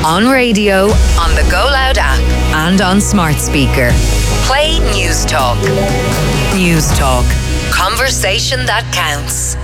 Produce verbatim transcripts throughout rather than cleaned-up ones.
On radio, on the Go Loud app, and on smart speaker. Play News Talk. News Talk. Conversation that counts.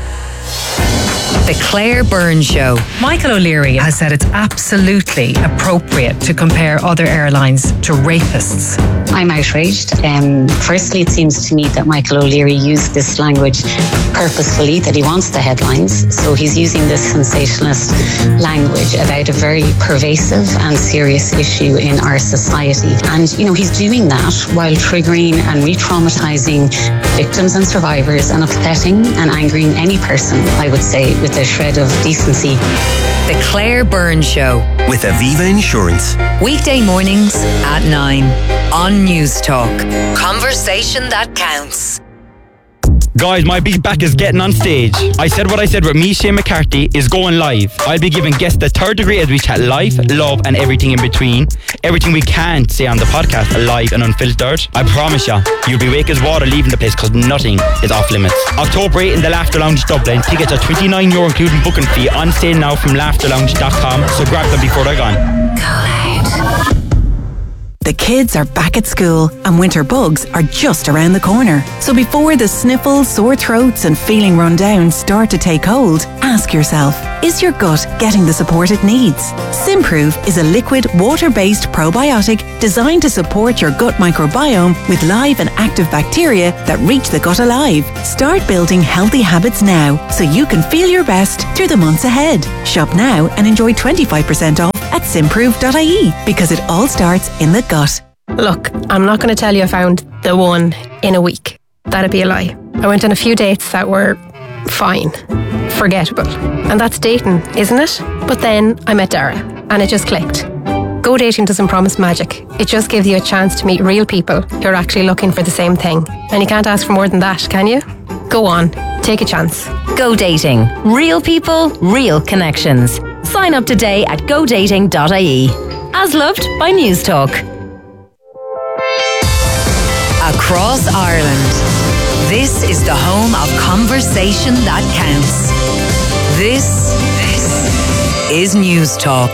The Claire Byrne Show. Michael O'Leary has said it's absolutely appropriate to compare other airlines to rapists. I'm outraged. Um, firstly, it seems to me that Michael O'Leary used this language purposefully, that he wants the headlines. So he's using this sensationalist language about a very pervasive and serious issue in our society. And, you know, he's doing that while triggering and re-traumatizing victims and survivors and upsetting and angering any person, I would say, with a shred of decency. The Claire Byrne Show. With Aviva Insurance. Weekday mornings at nine on News Talk. Conversation that counts. Guys, my big back is getting on stage. I said what I said with me, Shane McCarthy, is going live. I'll be giving guests the third degree as we chat life, love and everything in between. Everything we can't say on the podcast, live and unfiltered. I promise you, you'll be wake as water leaving the place because nothing is off limits. October eighth in the Laughter Lounge Dublin. Tickets are twenty-nine euro including booking fee, on sale now from laughter lounge dot com, so grab them before they're gone. Go. The kids are back at school and winter bugs are just around the corner. So before the sniffles, sore throats and feeling run down start to take hold, ask yourself, is your gut getting the support it needs? Simprove is a liquid, water-based probiotic designed to support your gut microbiome with live and active bacteria that reach the gut alive. Start building healthy habits now so you can feel your best through the months ahead. Shop now and enjoy twenty-five percent off at simprove dot I E because it all starts in the gut. Look, I'm not going to tell you I found the one in a week. That'd be a lie. I went on a few dates that were fine, forgettable. And that's dating, isn't it? But then I met Dara and it just clicked. Go dating doesn't promise magic. It just gives you a chance to meet real people who are actually looking for the same thing. And you can't ask for more than that, can you? Go on, take a chance. Go dating. Real people, real connections. Sign up today at go dating dot I E. As loved by News Talk. Across Ireland, this is the home of conversation that counts. This, this is News Talk.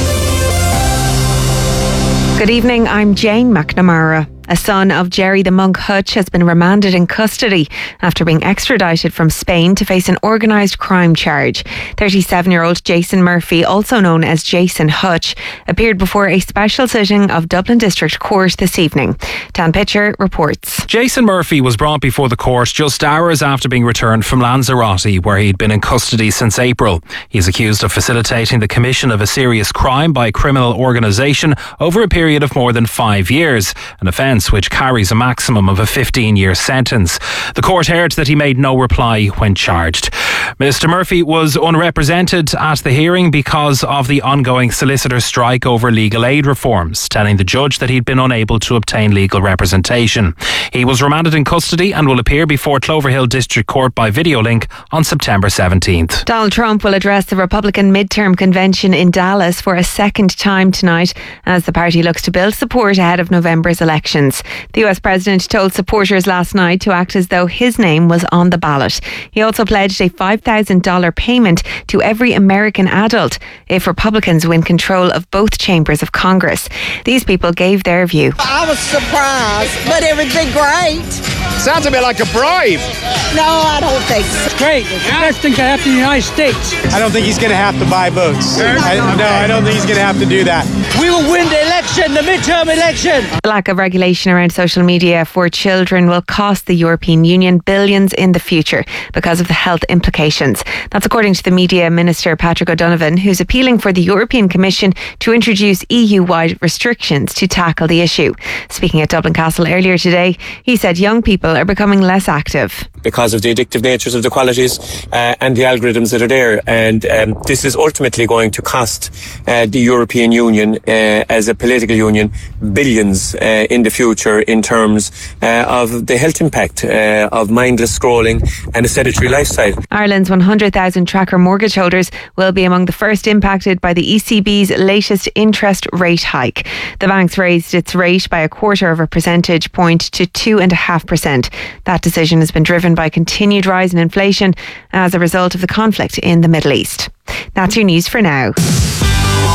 Good evening, I'm Jane McNamara. A son of Jerry the Monk Hutch has been remanded in custody after being extradited from Spain to face an organised crime charge. thirty-seven-year-old Jason Murphy, also known as Jason Hutch, appeared before a special sitting of Dublin District Court this evening. Dan Pitcher reports. Jason Murphy was brought before the court just hours after being returned from Lanzarote, where he'd been in custody since April. He's accused of facilitating the commission of a serious crime by a criminal organisation over a period of more than five years, an offence which carries a maximum of a fifteen-year sentence. The court heard that he made no reply when charged. Mister Murphy was unrepresented at the hearing because of the ongoing solicitor strike over legal aid reforms, telling the judge that he'd been unable to obtain legal representation. He was remanded in custody and will appear before Cloverhill District Court by video link on September seventeenth. Donald Trump will address the Republican midterm convention in Dallas for a second time tonight as the party looks to build support ahead of November's elections. The U S President told supporters last night to act as though his name was on the ballot. He also pledged a five thousand dollars payment to every American adult if Republicans win control of both chambers of Congress. These people gave their view. I was surprised, but it would be great. Sounds a bit like a bribe. No, I don't think so. It's great. It's the best thing to happen in the United States. I don't think he's going to have to buy votes. I, no, I don't think he's going to have to do that. We will win the election, the midterm election. The lack of regulation around social media for children will cost the European Union billions in the future because of the health implications. That's according to the Media Minister Patrick O'Donovan, who's appealing for the European Commission to introduce E U-wide restrictions to tackle the issue. Speaking at Dublin Castle earlier today, he said young people are becoming less active. Because of the addictive natures of the qualities uh, and the algorithms that are there. And um, this is ultimately going to cost uh, the European Union uh, as a political union billions uh, in the future in terms uh, of the health impact uh, of mindless scrolling and a sedentary lifestyle. Ireland's one hundred thousand tracker mortgage holders will be among the first impacted by the E C B's latest interest rate hike. The bank's raised its rate by a quarter of a percentage point to two point five percent. That decision has been driven by continued rise in inflation as a result of the conflict in the Middle East. That's your news for now.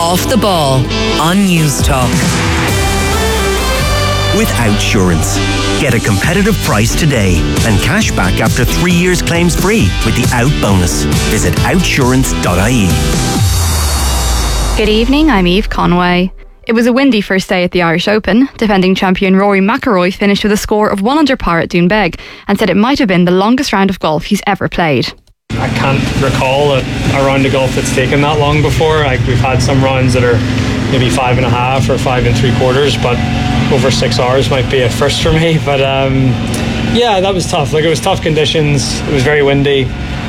Off the Ball on News Talk. With Outsurance. Get a competitive price today and cash back after three years claims free with the Out bonus. Visit outsurance dot I E. Good evening, I'm Eve Conway. It was a windy first day at the Irish Open. Defending champion Rory McIlroy finished with a score of one under par at Doonbeg and said it might have been the longest round of golf he's ever played. I can't recall a, a round of golf that's taken that long before. Like, we've had some rounds that are maybe five and a half or five and three quarters, but over six hours might be a first for me. But um, yeah, that was tough. Like, it was tough conditions. It was very windy,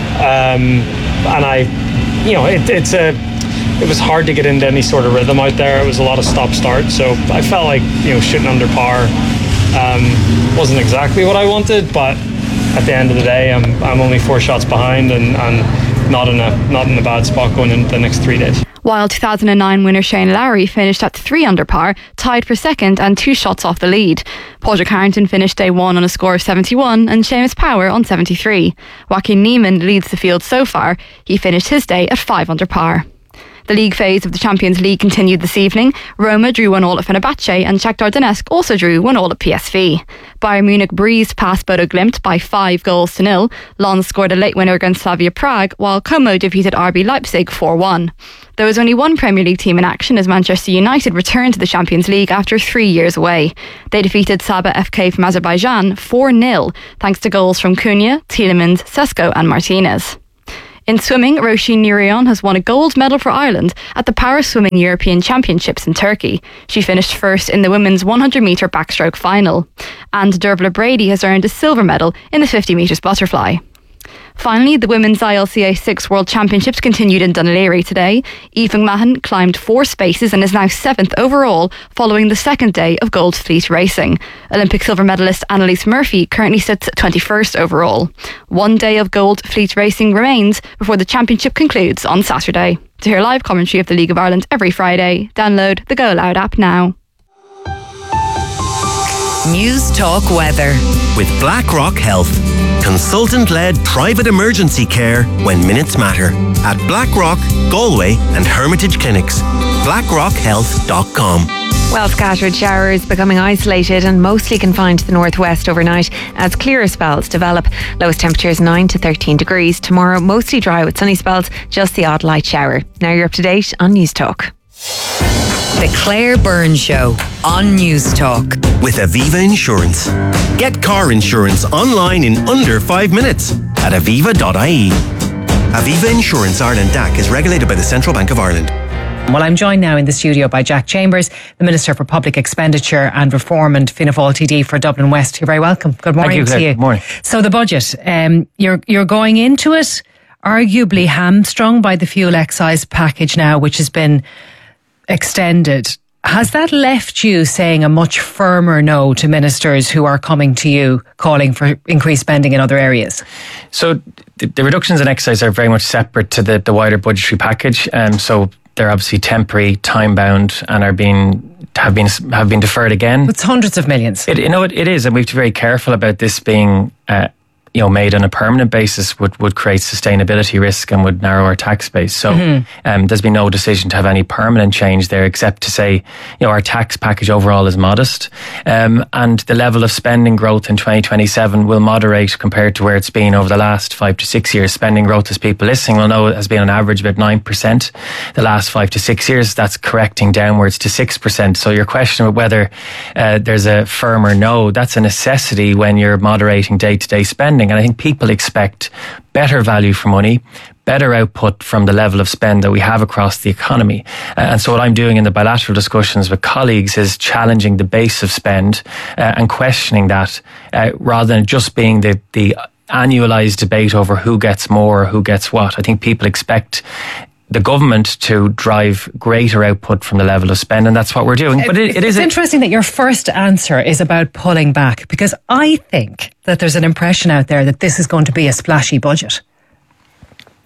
um, and I, you know, it, it's a. It was hard to get into any sort of rhythm out there. It was a lot of stop-start, so I felt like, you know, shooting under par um, wasn't exactly what I wanted, but at the end of the day, I'm I'm only four shots behind and, and not in a not in a bad spot going into the next three days. While two thousand nine winner Shane Lowry finished at three under par, tied for second and two shots off the lead. Padraig Harrington finished day one on a score of seventy-one and Seamus Power on seventy-three. Joaquin Niemann leads the field so far. He finished his day at five under par. The league phase of the Champions League continued this evening. Roma drew one all at Fenerbahce and Shakhtar Donetsk also drew one all at P S V. Bayern Munich breezed past Bodo Glimt by five goals to nil. Lens scored a late winner against Slavia Prague, while Como defeated R B Leipzig four one. There was only one Premier League team in action as Manchester United returned to the Champions League after three years away. They defeated Sabah F K from Azerbaijan four nil, thanks to goals from Cunha, Tielemans, Sesko and Martinez. In swimming, Roisin Nirion has won a gold medal for Ireland at the Para Swimming European Championships in Turkey. She finished first in the women's one hundred metre backstroke final. And Dervla Brady has earned a silver medal in the fifty metres butterfly. Finally, the Women's I L C A six World Championships continued in Dún Laoghaire today. Aoife Mahan climbed four spaces and is now seventh overall following the second day of Gold Fleet racing. Olympic silver medalist Annalise Murphy currently sits twenty-first overall. One day of Gold Fleet racing remains before the championship concludes on Saturday. To hear live commentary of the League of Ireland every Friday, download the Go Loud app now. News Talk Weather. With BlackRock Health. Consultant-led private emergency care when minutes matter. At BlackRock, Galway and Hermitage Clinics. blackrock health dot com. Well, scattered showers becoming isolated and mostly confined to the northwest overnight as clearer spells develop. Lowest temperatures nine to thirteen degrees. Tomorrow, mostly dry with sunny spells, just the odd light shower. Now you're up to date on News Talk. The Claire Byrne Show on News Talk. With Aviva Insurance. Get car insurance online in under five minutes at aviva dot I E. Aviva Insurance Ireland D A C is regulated by the Central Bank of Ireland. Well, I'm joined now in the studio by Jack Chambers, the Minister for Public Expenditure and Reform and Fianna Fáil T D for Dublin West. You're very welcome. Good morning Thank you, to you. Good morning. So the budget, um, you're you're going into it arguably hamstrung by the fuel excise package now, which has been extended. Has that left you saying a much firmer no to ministers who are coming to you calling for increased spending in other areas? So the, the reductions in excise are very much separate to the, the wider budgetary package. Um, so they're obviously temporary, time bound, and are being have been have been deferred again. It's hundreds of millions. It, you know, it, it is, and we have to be very careful about this being Uh, you know, made on a permanent basis would, would create sustainability risk and would narrow our tax base. So mm-hmm. um, there's been no decision to have any permanent change there, except to say, you know, our tax package overall is modest, um, and the level of spending growth in twenty twenty-seven will moderate compared to where it's been over the last five to six years. Spending growth, as people listening will know, has been on average about nine percent the last five to six years. That's correcting downwards to six percent. So your question of whether uh, there's a firmer no, that's a necessity when you're moderating day-to-day spending. And I think people expect better value for money, better output from the level of spend that we have across the economy. Uh, and so what I'm doing in the bilateral discussions with colleagues is challenging the base of spend uh, and questioning that uh, rather than just being the, the annualised debate over who gets more or who gets what. I think people expect the government to drive greater output from the level of spend, and that's what we're doing. But it, it it's is interesting that your first answer is about pulling back, because I think that there's an impression out there that this is going to be a splashy budget.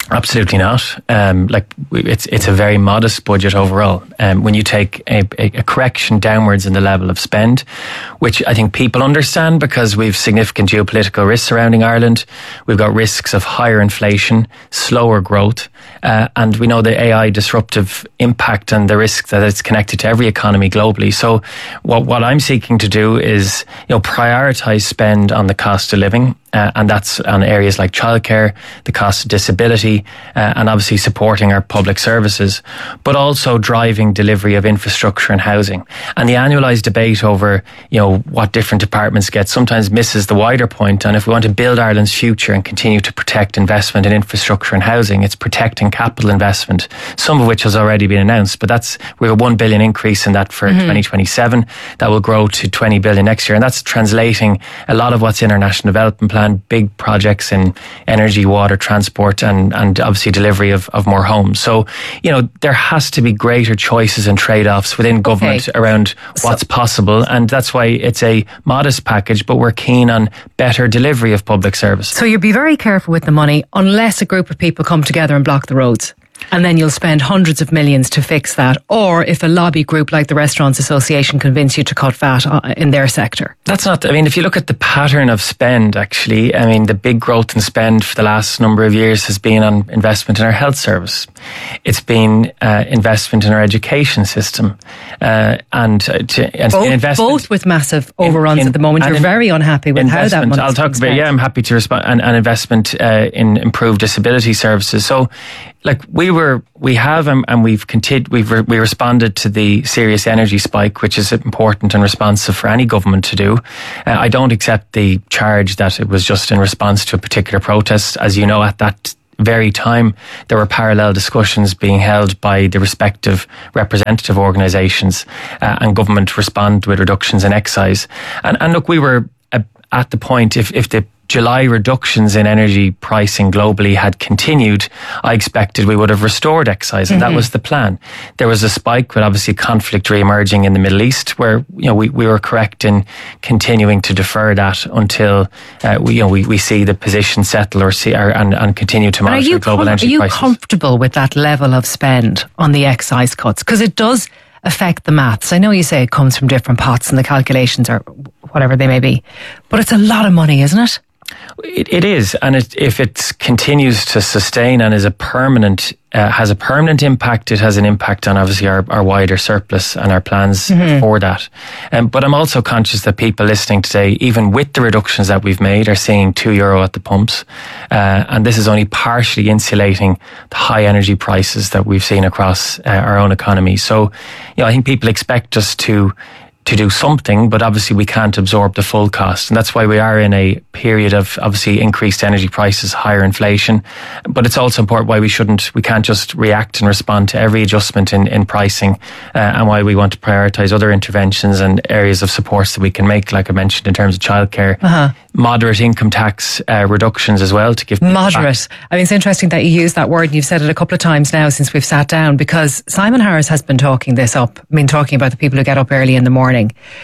Absolutely not. Um, like it's it's a very modest budget overall. Um, when you take a, a, a correction downwards in the level of spend, which I think people understand because we've significant geopolitical risks surrounding Ireland. We've got risks of higher inflation, slower growth, uh, and we know the A I disruptive impact and the risk that it's connected to every economy globally. So what what I'm seeking to do is, you know, prioritise spend on the cost of living. Uh, and that's on areas like childcare, the cost of disability, uh, and obviously supporting our public services, but also driving delivery of infrastructure and housing. And the annualised debate over, you know, what different departments get sometimes misses the wider point. And if we want to build Ireland's future and continue to protect investment in infrastructure and housing, it's protecting capital investment, some of which has already been announced. But that's, we have a one billion increase in that for mm-hmm. twenty twenty-seven. That will grow to twenty billion next year. And that's translating a lot of what's in our national development plan. Big projects in energy, water, transport, and, and obviously delivery of, of more homes. So, you know, there has to be greater choices and trade-offs within government okay. around what's so, possible. And that's why it's a modest package, but we're keen on better delivery of public service. So you'll be very careful with the money unless a group of people come together and block the roads. And then you'll spend hundreds of millions to fix that. Or if a lobby group like the Restaurants Association convince you to cut V A T in their sector. That's not, I mean, if you look at the pattern of spend, actually, I mean, the big growth in spend for the last number of years has been on investment in our health service. It's been uh, investment in our education system. Uh, and, to, and both, investment both with massive overruns in, in, at the moment. You're in, very unhappy with how that money I'll talk about, yeah, I'm happy to respond. And, and investment uh, in improved disability services. So, like we were, we have, and, and we've continued, we've re, we responded to the serious energy spike, which is important and responsive for any government to do. Uh, I don't accept the charge that it was just in response to a particular protest. As you know, at that very time, there were parallel discussions being held by the respective representative organisations, uh, and government responded with reductions in excise. And, and look, we were uh, at the point, if, if the July reductions in energy pricing globally had continued, I expected we would have restored excise, and mm-hmm. that was the plan. There was a spike with obviously conflict re-emerging in the Middle East, where you know we, we were correct in continuing to defer that until uh, we you know we, we see the position settle or see or, and and continue to monitor global com- energy prices. Are you comfortable with that level of spend on the excise cuts? Because it does affect the maths. I know you say it comes from different pots and the calculations or whatever they may be, but it's a lot of money, isn't it? It, it is, and it, if it continues to sustain and is a permanent, uh, has a permanent impact, it has an impact on obviously our, our wider surplus and our plans mm-hmm. for that. Um, but I'm also conscious that people listening today, even with the reductions that we've made, are seeing two euro at the pumps, uh, and this is only partially insulating the high energy prices that we've seen across uh, our own economy. So, you know, I think people expect us to. to do something, but obviously we can't absorb the full cost. And that's why we are in a period of obviously increased energy prices, higher inflation. But it's also important why we shouldn't, we can't just react and respond to every adjustment in, in pricing, uh, and why we want to prioritise other interventions and areas of supports that we can make, like I mentioned, in terms of childcare. Uh-huh. Moderate income tax uh, reductions as well to give moderate. Back. I mean, it's interesting that you use that word, and you've said it a couple of times now since we've sat down, because Simon Harris has been talking this up. I mean, talking about the people who get up early in the morning.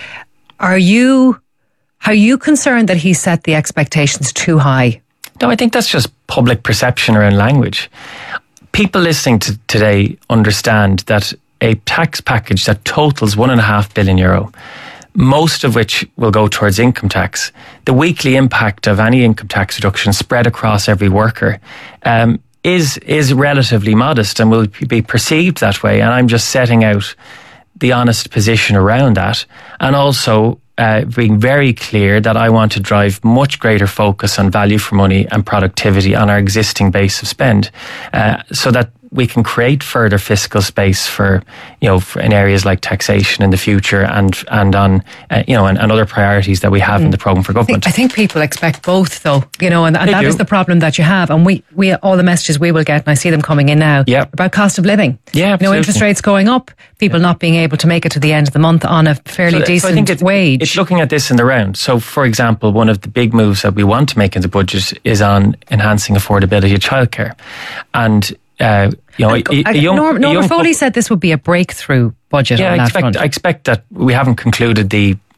Are you, are you concerned that he set the expectations too high? No, I think that's just public perception around language. People listening to today understand that a tax package that totals one and a half billion euro, most of which will go towards income tax, the weekly impact of any income tax reduction spread across every worker, um, is is relatively modest and will be perceived that way. And I'm just setting out the honest position around that, and also uh, being very clear that I want to drive much greater focus on value for money and productivity on our existing base of spend, uh, so that we can create further fiscal space for, you know, for in areas like taxation in the future, and and on, uh, you know, and, and other priorities that we have mm. in the programme for government. I think, I think people expect both, though, you know, and, and that do. is the problem that you have. And we, we, all the messages we will get, and I see them coming in now, yep. about cost of living. Yeah, absolutely. You know, interest rates going up, people yeah. not being able to make it to the end of the month on a fairly so, decent so I think it's, wage. It's looking at this in the round. So, for example, one of the big moves that we want to make in the budget is on enhancing affordability of childcare. And Uh, you know, I, I, young, Norm, Norma Foley couple, said this would be a breakthrough budget yeah, on I that expect, front. I expect that we haven't concluded the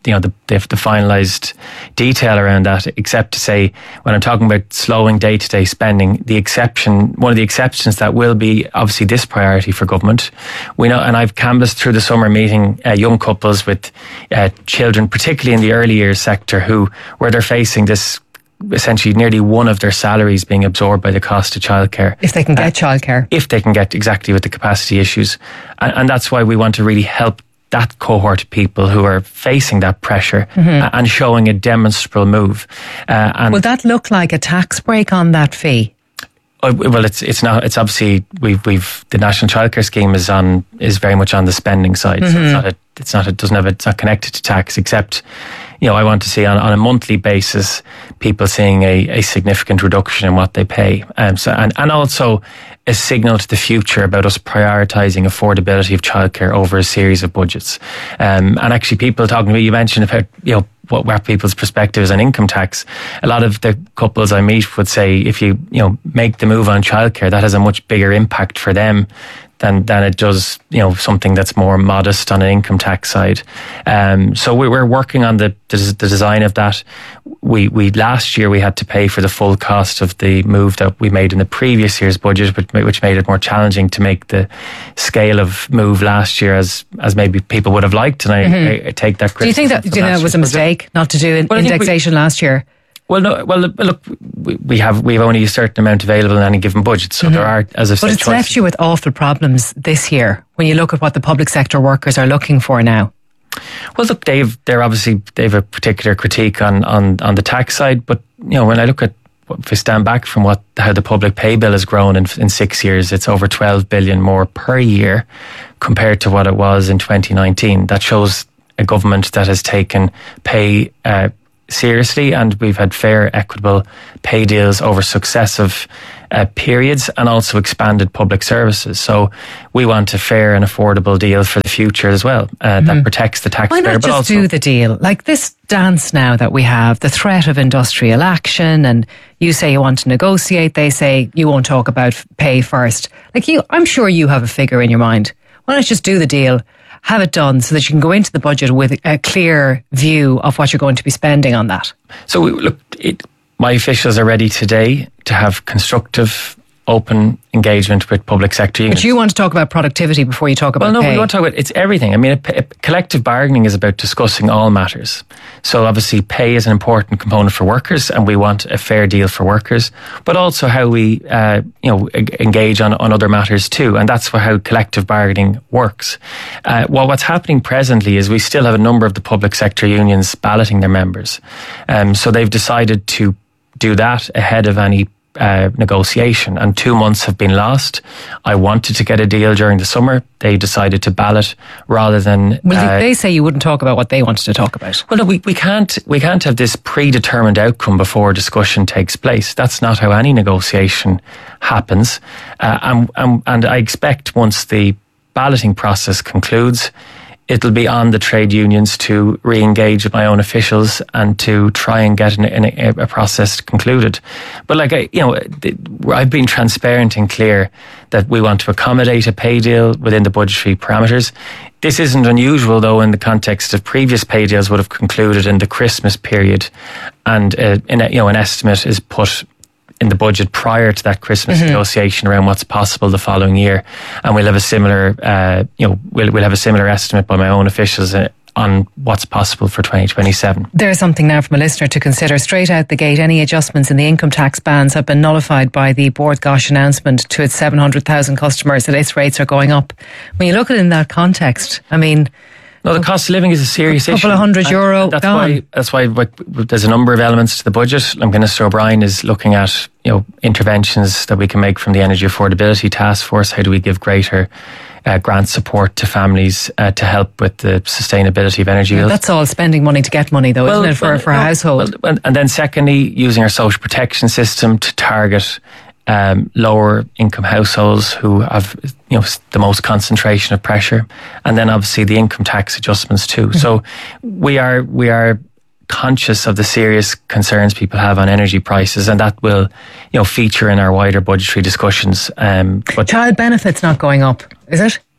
you know the, the, the finalised detail around that, except to say when I'm talking about slowing day-to-day spending, the exception, one of the exceptions that will be obviously this priority for government. We know, and I've canvassed through the summer meeting uh, young couples with uh, children, particularly in the early years sector, who where they're facing this essentially nearly one of their salaries being absorbed by the cost of childcare. If they can get uh, childcare. If they can get, exactly, with the capacity issues. And, and that's why we want to really help that cohort of people who are facing that pressure mm-hmm. and showing a demonstrable move. Uh, and will that look like a tax break on that fee? Uh, well, it's it's not. It's obviously we've we've the National Childcare Scheme is on is very much on the spending side. Mm-hmm. So it's not a, it's not. It doesn't have. A, it's not connected to tax. Except, you know, I want to see on, on a monthly basis people seeing a, a significant reduction in what they pay. Um. So and and also a signal to the future about us prioritising affordability of childcare over a series of budgets. Um. And actually, people talking to me, you mentioned about you know. what where people's perspective is on income tax. A lot of the couples I meet would say if you you know make the move on childcare, that has a much bigger impact for them than than it does you know something that's more modest on an income tax side. Um, so we, we're working on the, the the design of that. We we last year we had to pay for the full cost of the move that we made in the previous year's budget, which, which made it more challenging to make the scale of move last year as as maybe people would have liked. And I, mm-hmm. I, I take that. Do you think that do you think that was a mistake not to do well, indexation we, last year? Well, no. Well, look, we, we have we have only a certain amount available in any given budget, so mm-hmm. there are, as I said, but it's choices. left you with awful problems this year when you look at what the public sector workers are looking for now. Well, look, they've they're obviously they've a particular critique on, on, on the tax side, but you know when I look at if we stand back from what how the public pay bill has grown in in six years, it's over twelve billion more per year compared to what it was in twenty nineteen. That shows a government that has taken pay uh, seriously, and we've had fair, equitable pay deals over successive uh, periods, and also expanded public services. So we want a fair and affordable deal for the future as well uh, mm-hmm. that protects the taxpayer. Why not but just also do the deal? Like this dance now that we have, the threat of industrial action, and you say you want to negotiate, they say you won't talk about pay first. Like you, I'm sure you have a figure in your mind. Why not just do the deal? Have it done so that you can go into the budget with a clear view of what you're going to be spending on that. So look, it, my officials are ready today to have constructive, open engagement with public sector unions. But you want to talk about productivity before you talk about well, no, pay. we want to talk about, it's everything. I mean, a, a collective bargaining is about discussing all matters. So obviously pay is an important component for workers, and we want a fair deal for workers, but also how we, uh, you know, engage on, on other matters too. And that's how collective bargaining works. Uh, well, what's happening presently is we still have a number of the public sector unions balloting their members. Um, so they've decided to do that ahead of any Uh, negotiation, and two months have been lost. I wanted to get a deal during the summer. They decided to ballot rather than. Well, uh, they say you wouldn't talk about what they wanted to talk about. Well, no, we, we can't. We can't have this predetermined outcome before discussion takes place. That's not how any negotiation happens. Uh, and, and and I expect once the balloting process concludes, it'll be on the trade unions to re-engage with my own officials and to try and get an, an, a process concluded. But like, I, you know, I've been transparent and clear that we want to accommodate a pay deal within the budgetary parameters. This isn't unusual, though, in the context of previous pay deals would have concluded in the Christmas period, and uh, in a, you know, an estimate is put in the budget prior to that Christmas mm-hmm. negotiation around what's possible the following year, and we'll have a similar, uh, you know, we'll we'll have a similar estimate by my own officials uh, on what's possible for twenty twenty-seven. There's something now from a listener to consider. Straight out the gate, any adjustments in the income tax bands have been nullified by the Bord Gáis announcement to its seven hundred thousand customers that its rates are going up. When you look at it in that context, I mean. No, the cost of living is a serious issue. A couple issue. of hundred euro that's gone. Why, that's why like, there's a number of elements to the budget. Like Minister O'Brien is looking at, you know, interventions that we can make from the Energy Affordability Task Force. How do we give greater uh, grant support to families uh, to help with the sustainability of energy bills? Yeah, that's all spending money to get money, though, well, isn't it, for, well, for a no, household? Well, and then secondly, using our social protection system to target Um, lower income households who have, you know, the most concentration of pressure, and then obviously the income tax adjustments too. Mm-hmm. So we are we are conscious of the serious concerns people have on energy prices, and that will, you know, feature in our wider budgetary discussions. Um, but child benefits not going up, is it?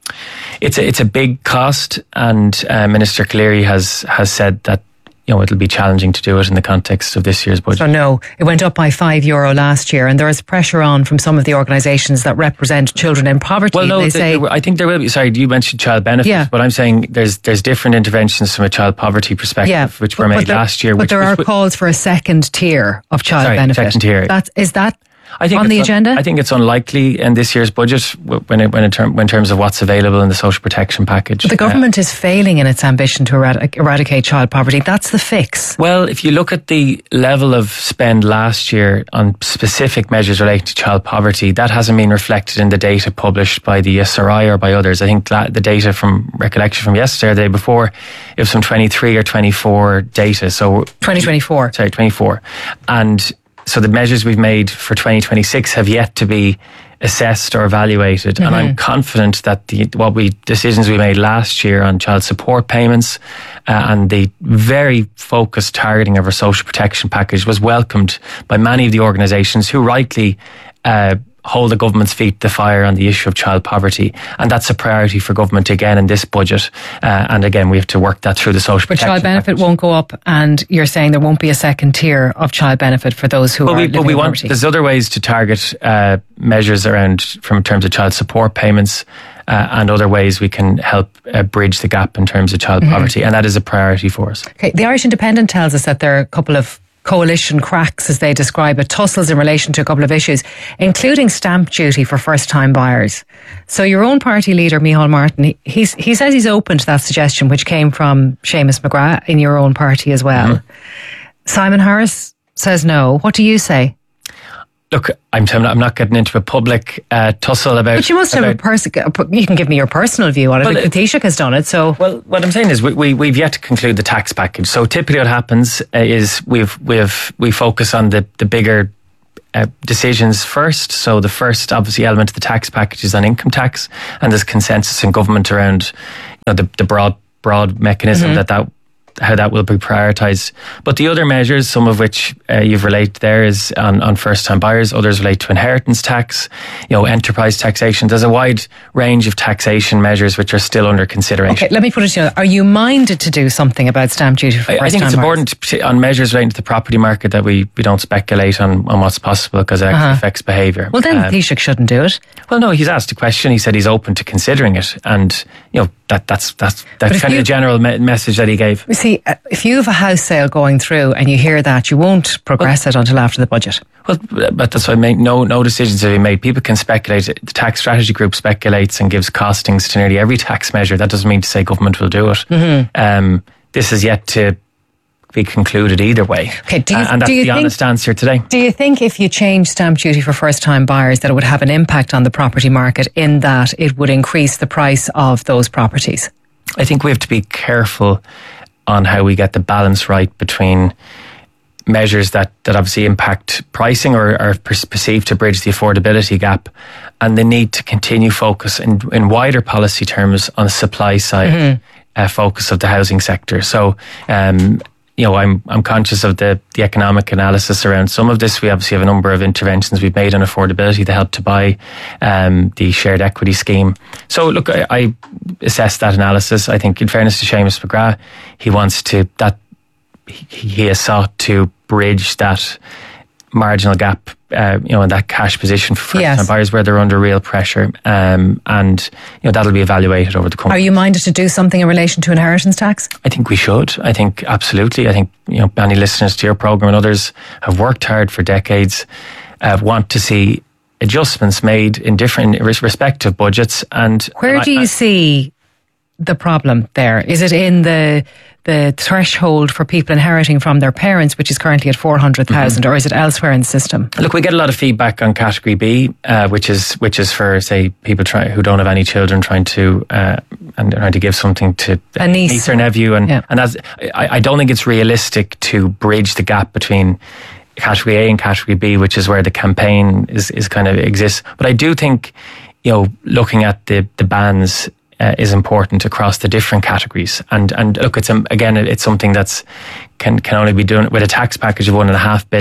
It's a, it's a big cost, and uh, Minister Cleary has has said that, you know, it'll be challenging to do it in the context of this year's budget. So no, it went up by five euro last year, and there is pressure on from some of the organisations that represent children in poverty. Well, no, they there, say, there, I think there will be. Sorry, you mentioned child benefits, Yeah. but I'm saying there's there's different interventions from a child poverty perspective, yeah, which were but- made but there- last year. But which, there are which, calls for a second tier of child Sorry, benefit. second tier. That's, is that I think on the it's un- agenda? I think it's unlikely in this year's budget when it, when, it term, when in terms of what's available in the social protection package. But the government is failing in its ambition to eradic- eradicate child poverty. That's the fix. Well, if you look at the level of spend last year on specific measures relating to child poverty, that hasn't been reflected in the data published by the S R I or by others. I think that the data from recollection from yesterday or the day before, it was from twenty-three or twenty-four data. So twenty twenty-four. Sorry, twenty-four. And so the measures we've made for twenty twenty-six have yet to be assessed or evaluated. Mm-hmm. And I'm confident that the what we decisions we made last year on child support payments uh, and the very focused targeting of our social protection package was welcomed by many of the organisations who rightly uh, hold the government's feet to the fire on the issue of child poverty. And that's a priority for government again in this budget. Uh, and again, we have to work that through the social But protection child benefit won't go up, and you're saying there won't be a second tier of child benefit for those who But are we, living but we in want, poverty. there's other ways to target uh, measures around from in terms of child support payments uh, and other ways we can help uh, bridge the gap in terms of child Mhm. poverty. And that is a priority for us. Okay, the Irish Independent tells us that there are a couple of coalition cracks, as they describe it, tussles in relation to a couple of issues, including stamp duty for first-time buyers. So your own party leader, Micheál Martin, he, he's, he says he's open to that suggestion, which came from Seamus McGrath in your own party as well. Mm-hmm. Simon Harris says no. What do you say? Look, I'm, I'm not getting into a public uh, tussle about... But you must have a about- person. You can give me your personal view on it. Well, Well, Taoiseach has done it, so... Well, what I'm saying is we, we, we've yet to conclude the tax package. So typically what happens uh, is we've, we've, we focus on the, the bigger uh, decisions first. So the first, obviously, element of the tax package is on income tax. And there's consensus in government around, you know, the, the broad, broad mechanism Mhm. that that how that will be prioritised. But the other measures, some of which uh, you've related there, is on, on first-time buyers. Others relate to inheritance tax, you know, enterprise taxation. There's a wide range of taxation measures which are still under consideration. Okay, let me put it to you. Are you minded to do something about stamp duty for I, I first-time think it's buyers? important to- on measures relating to the property market that we, we don't speculate on, on what's possible because it actually Uh-huh. affects behaviour. Well, then Um, Taoiseach shouldn't do it. Well, no, he's asked a question. He said he's open to considering it, and you know that that's that's But that's if kind you- of the general me- message that he gave. You see, uh, if you have a house sale going through and you hear that, you won't progress it until after the budget. Well, but that's why I make no no decisions have been made. People can speculate. The tax strategy group speculates and gives costings to nearly every tax measure. That doesn't mean to say government will do it. Mhm. Um, this is yet to be concluded either way. Okay, do you- Uh, and that's do you the think- honest answer today. Do you think if you change stamp duty for first-time buyers that it would have an impact on the property market in that it would increase the price of those properties? I think we have to be careful on how we get the balance right between measures that, that obviously impact pricing or are per- perceived to bridge the affordability gap and the need to continue focus in, in wider policy terms on the supply side Mhm. uh, focus of the housing sector. So, um, you know, I'm I'm conscious of the, the economic analysis around some of this. We obviously have a number of interventions we've made on affordability to help to buy um, the shared equity scheme. So, look, I, I assess that analysis. I think, in fairness to Seamus McGrath, he wants to that he, he has sought to bridge that marginal gap, uh, you know, in that cash position for first-time Yes. buyers where they're under real pressure, um, and you know that'll be evaluated over the coming. Are you minded to do something in relation to inheritance tax? I think we should. I think absolutely. I think, you know, many listeners to your program and others have worked hard for decades, uh, want to see adjustments made in different respective budgets. And Where I- do you I- see the problem there? Is it in the the threshold for people inheriting from their parents, which is currently at four hundred thousand, Mm-hmm. or is it elsewhere in the system? Look, we get a lot of feedback on Category B, uh, which is which is for, say, people try, who don't have any children trying to uh, and trying to give something to A niece. or nephew, and Yeah. and that's I, I don't think it's realistic to bridge the gap between Category A and Category B, which is where the campaign is is kind of exists. But I do think, you know, looking at the the bands uh, is important across the different categories. And and look, it's um, again, it's something that's can can only be done with a tax package of one and a half billion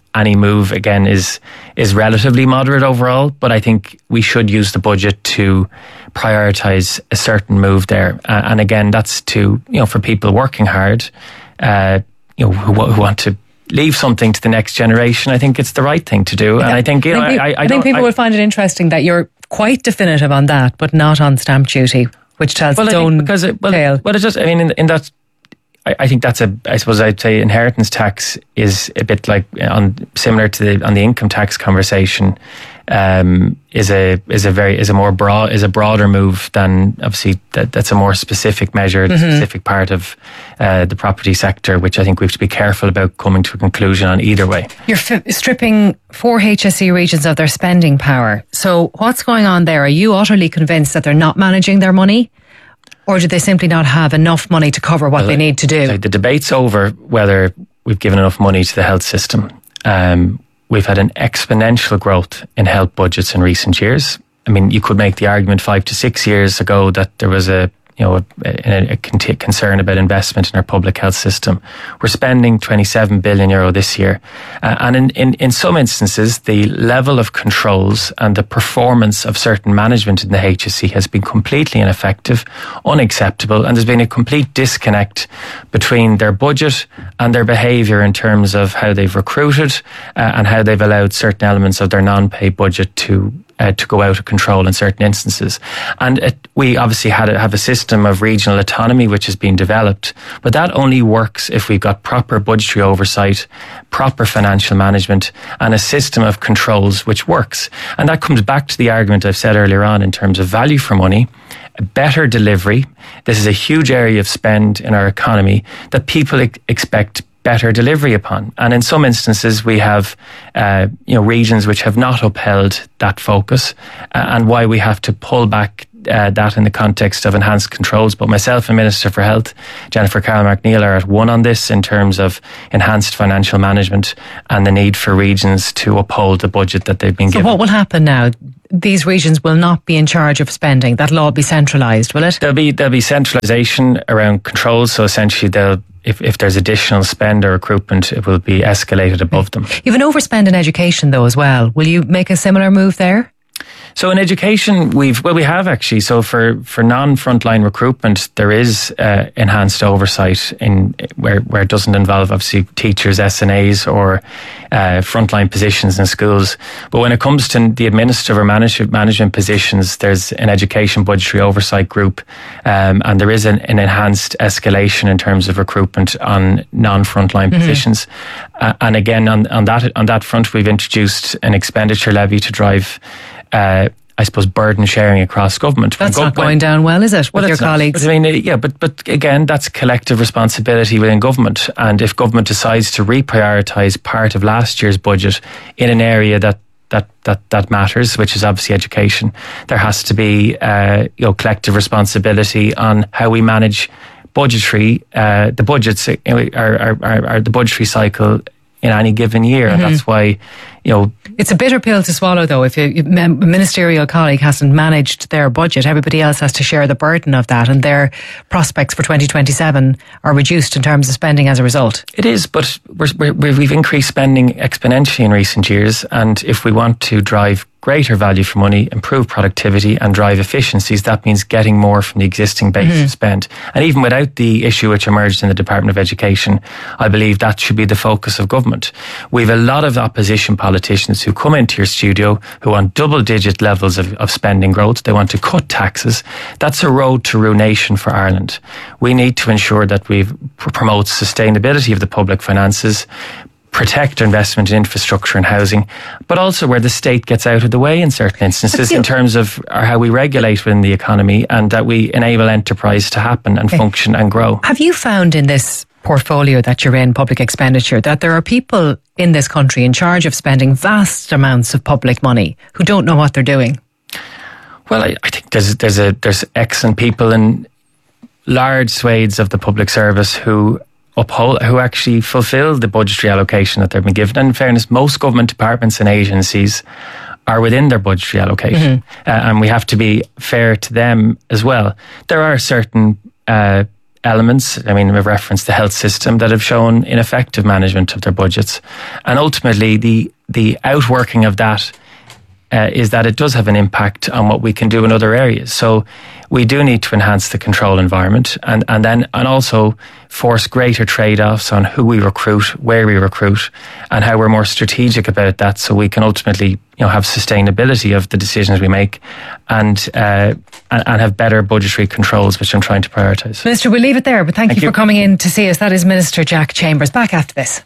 any move again is is relatively moderate overall, but I think we should use the budget to prioritise a certain move there. Uh, and again, that's to, you know, for people working hard, uh, you know, who, who want to leave something to the next generation. I think it's the right thing to do. And I think, you know, I think, I, I, I think people I, will find it interesting that you're quite definitive on that, but not on stamp duty, which tells well, its I think own because it, well, tale. Well, it just, I mean, in, in that, I, I think that's a, I suppose I'd say inheritance tax is a bit like on similar to the, on the income tax conversation, um, is a, is a very, is a more broad, is a broader move than obviously that, that's a more specific measure, mm-hmm. specific part of uh, the property sector, which I think we have to be careful about coming to a conclusion on either way. You're f- stripping four H S E regions of their spending power. So what's going on there? Are you utterly convinced that they're not managing their money? Or do they simply not have enough money to cover what well, they need to do? So the debate's over whether we've given enough money to the health system. Um, we've had an exponential growth in health budgets in recent years. I mean, you could make the argument five to six years ago that there was a you know, a, a, a concern about investment in our public health system. We're spending twenty-seven billion euro this year. Uh, and in, in, in some instances, the level of controls and the performance of certain management in the H S E has been completely ineffective, unacceptable, and there's been a complete disconnect between their budget and their behaviour in terms of how they've recruited uh, and how they've allowed certain elements of their non-pay budget to Uh, to go out of control in certain instances. And it, we obviously had a, have a system of regional autonomy which has been developed, but that only works if we've got proper budgetary oversight, proper financial management, and a system of controls which works. And that comes back to the argument I've said earlier on in terms of value for money, a better delivery. This is a huge area of spend in our economy that people ex- expect better delivery upon. And in some instances, we have uh, you know regions which have not upheld that focus, uh, and why we have to pull back uh, that in the context of enhanced controls. But myself and Minister for Health, Jennifer Carroll-MacNeill, are at one on this in terms of enhanced financial management and the need for regions to uphold the budget that they've been so given. So what will happen now? These regions will not be in charge of spending. That'll all be centralised, will it? There'll be there'll be centralisation around controls. So essentially, they'll if if there's additional spend or recruitment, it will be escalated above them. You've an overspend in education, though, as well. Will you make a similar move there? So in education, we've well, we have actually. So for, for non-frontline recruitment, there is uh, enhanced oversight in where where it doesn't involve obviously teachers, S N As, or uh, frontline positions in schools. But when it comes to the administrative or management management positions, there's an education budgetary oversight group, um, and there is an, an enhanced escalation in terms of recruitment on non-frontline mm-hmm. positions. Uh, and again, on on that on that front, we've introduced an expenditure levy to drive. Uh, I suppose burden sharing across government. That's not going down well, is it, with well, your colleagues? Not. I mean, yeah, but but again, that's collective responsibility within government. And if government decides to reprioritise part of last year's budget in an area that that that that matters, which is obviously education, there has to be uh, you know collective responsibility on how we manage budgetary uh, the budgets are, are, are, are the budgetary cycle in any given year, mm-hmm. and that's why, you know, it's a bitter pill to swallow, though. If a ministerial colleague hasn't managed their budget, everybody else has to share the burden of that, and their prospects for twenty twenty-seven are reduced in terms of spending as a result. It is, but we're, we're, we've increased spending exponentially in recent years, and if we want to drive greater value for money, improve productivity and drive efficiencies, that means getting more from the existing base mm-hmm. of spend. And even without the issue which emerged in the Department of Education, I believe that should be the focus of government. We have a lot of opposition politicians who come into your studio who want double digit levels of, of spending growth. They want to cut taxes. That's a road to ruination for Ireland. We need to ensure that we promote sustainability of the public finances, protect investment in infrastructure and housing, but also where the state gets out of the way in certain instances in terms of how we regulate within the economy, and that we enable enterprise to happen and okay. function and grow. Have you found in this portfolio that you're in, public expenditure, that there are people in this country in charge of spending vast amounts of public money who don't know what they're doing? Well, I, I think there's there's a there's excellent people in large swathes of the public service who uphold, who actually fulfil the budgetary allocation that they've been given. And in fairness, most government departments and agencies are within their budgetary allocation. Mm-hmm. Uh, and we have to be fair to them as well. There are certain uh, elements. I mean, we've referenced the health system that have shown ineffective management of their budgets. And ultimately, the, the outworking of that uh, is that it does have an impact on what we can do in other areas. So we do need to enhance the control environment and, and then and also force greater trade-offs on who we recruit, where we recruit, and how we're more strategic about that so we can ultimately, you know, have sustainability of the decisions we make and uh, and, and have better budgetary controls, which I'm trying to prioritise. Minister, we'll leave it there, but thank, thank you, you for coming in to see us. That is Minister Jack Chambers. Back after this.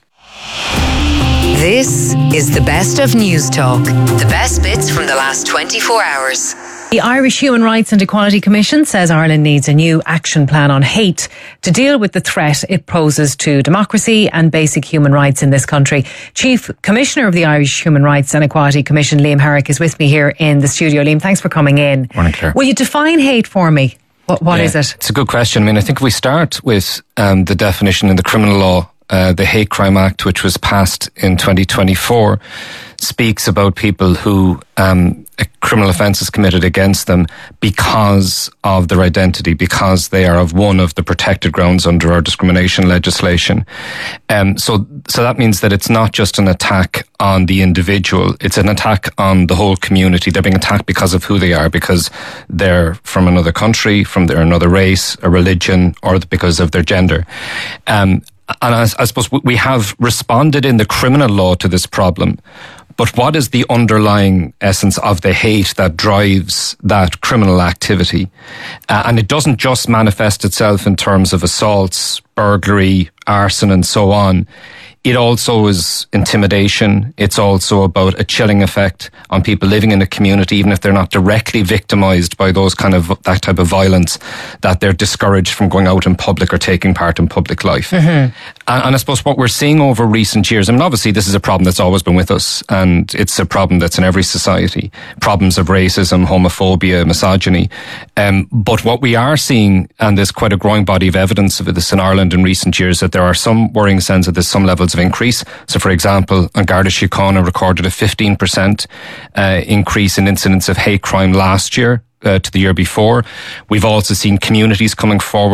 This is the best of News Talk. The best bits from the last twenty-four hours. The Irish Human Rights and Equality Commission says Ireland needs a new action plan on hate to deal with the threat it poses to democracy and basic human rights in this country. Chief Commissioner of the Irish Human Rights and Equality Commission, Liam Herrick, is with me here in the studio. Liam, thanks for coming in. Morning, Claire. Will you define hate for me? What, what yeah, is it? It's a good question. I mean, I think if we start with um, the definition in the criminal law, uh, the Hate Crime Act, which was passed in twenty twenty-four, speaks about people who um, a criminal offence is committed against them because of their identity, because they are of one of the protected grounds under our discrimination legislation. Um, so, so that means that it's not just an attack on the individual; it's an attack on the whole community. They're being attacked because of who they are, because they're from another country, from their another race, a religion, or because of their gender. Um, and I, I suppose we have responded in the criminal law to this problem. But what is the underlying essence of the hate that drives that criminal activity? Uh, and it doesn't just manifest itself in terms of assaults, burglary, arson, and so on. It also is intimidation. It's also about a chilling effect on people living in a community, even if they're not directly victimised by those kind of, that type of violence, that they're discouraged from going out in public or taking part in public life. Mm-hmm. And, and I suppose what we're seeing over recent years, I mean, obviously this is a problem that's always been with us, and it's a problem that's in every society. Problems of racism, homophobia, misogyny. Um, but what we are seeing, and there's quite a growing body of evidence of this in Ireland in recent years, that there are some worrying signs that there's some levels of increase. So, for example, An Garda Síochána recorded a fifteen percent uh, increase in incidents of hate crime last year uh, to the year before. We've also seen communities coming forward